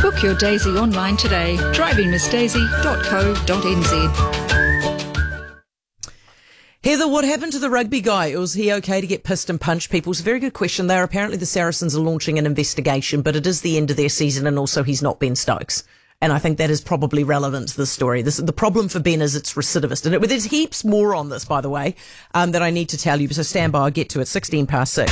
Book your Daisy online today. drivingmissdaisy.co.nz. Heather, what happened to the rugby guy? Was he okay to get pissed and punch people? It's a very good question. Apparently the Saracens are launching an investigation, but it is the end of their season, and also he's not Ben Stokes. And I think that is probably relevant to this story. The problem for Ben is it's recidivist. And there's heaps more on this, by the way, that I need to tell you. So stand by, I'll get to it. 6:16.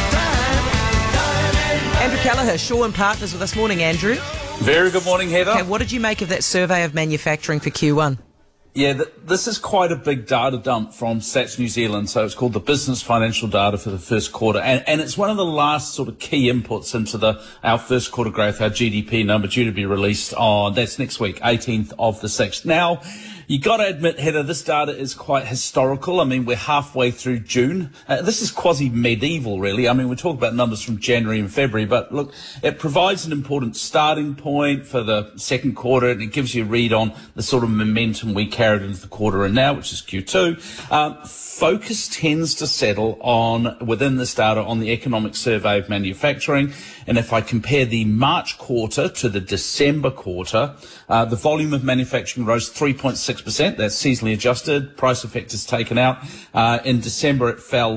Andrew Kelleher, Shaw and Partners with us. Morning, Andrew. Very good morning, Heather. Okay, what did you make of that survey of manufacturing for Q1? Yeah, this is quite a big data dump from Stats New Zealand. So it's called the Business Financial Data for the first quarter. And it's one of the last sort of key inputs into our first quarter growth, our GDP number due to be released that's next week, 18th of the 6th. Now, you got to admit, Heather, this data is quite historical. I mean, we're halfway through June. This is quasi-medieval, really. I mean, we talk about numbers from January and February, but look, it provides an important starting point for the second quarter, and it gives you a read on the sort of momentum we carried into the quarter and now, which is Q2. Focus tends to settle within this data on the Economic Survey of Manufacturing. And if I compare the March quarter to the December quarter, the volume of manufacturing rose 3.6%. That's seasonally adjusted. Price effect is taken out. In December, it fell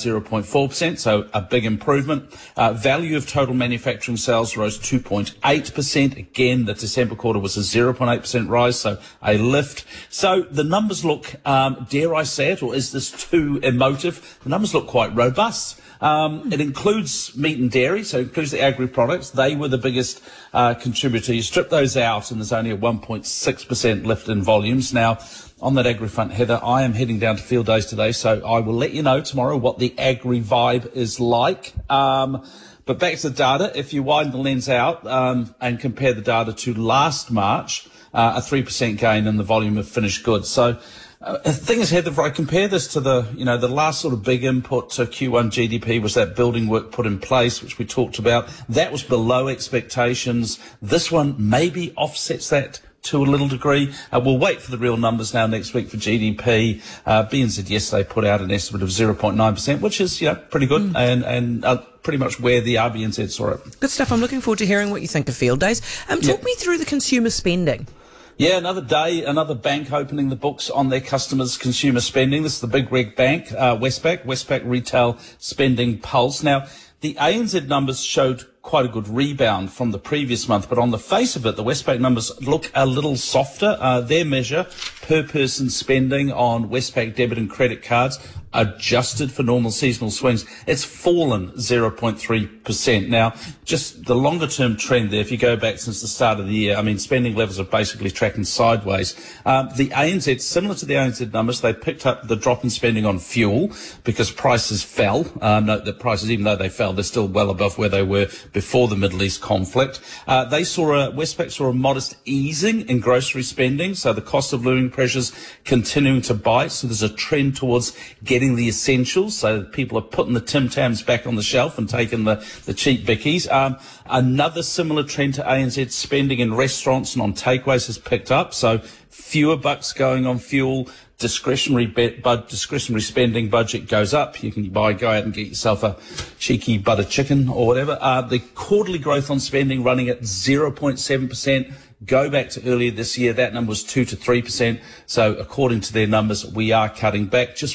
0.4%, so a big improvement. Value of total manufacturing sales rose 2.8%. Again, the December quarter was a 0.8% rise, so a lift. So the numbers look, dare I say it, or is this too emotive? The numbers look quite robust. It includes meat and dairy, so it includes the agri products. They were the biggest contributor. You strip those out and there's only a 1.6% lift in volumes. Now, on that agri front, Heather, I am heading down to field days today, so I will let you know tomorrow what the agri vibe is like. But back to the data, if you widen the lens out and compare the data to last March, a 3% gain in the volume of finished goods. So the thing is, Heather, if I compare this to the last sort of big input to Q1 GDP was that building work put in place, which we talked about. That was below expectations. This one maybe offsets that to a little degree. We'll wait for the real numbers now next week for GDP. BNZ yesterday put out an estimate of 0.9%, which is, pretty good and pretty much where the RBNZ saw it. Good stuff. I'm looking forward to hearing what you think of field days. Talk me through the consumer spending. Yeah, another day, another bank opening the books on their customers' consumer spending. This is the big red bank, Westpac Retail Spending Pulse. Now, the ANZ numbers showed quite a good rebound from the previous month, but on the face of it, the Westpac numbers look a little softer. Their measure, per person spending on Westpac debit and credit cards, adjusted for normal seasonal swings, it's fallen 0.3%. Now, just the longer term trend there, if you go back since the start of the year, I mean, spending levels are basically tracking sideways. The ANZ, similar to the ANZ numbers, they picked up the drop in spending on fuel because prices fell. Note that prices, even though they fell, they're still well above where they were before the Middle East conflict. Westpac saw a modest easing in grocery spending, so the cost of living pressures continuing to bite. So there's a trend towards getting the essentials, so people are putting the Tim Tams back on the shelf and taking the cheap bickies. Another similar trend to ANZ spending in restaurants and on takeaways has picked up, so fewer bucks going on fuel. Discretionary spending budget goes up. You can go out and get yourself a cheeky butter chicken or whatever. The quarterly growth on spending running at 0.7%. Go back to earlier this year, that number was 2 to 3%. So according to their numbers, we are cutting back. Just